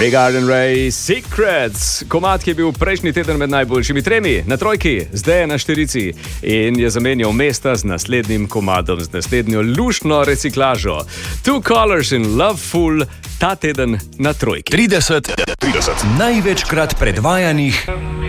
Garden Ray Secrets. Komad, ki je bil prejšnji teden med najboljšimi tremi, na trojki, zdaj je na štirici in je zamenjal mesta z naslednjim komadom, z naslednjo luštno reciklažo. Two Colors in Loveful, ta teden na trojki. 30 največkrat predvajanih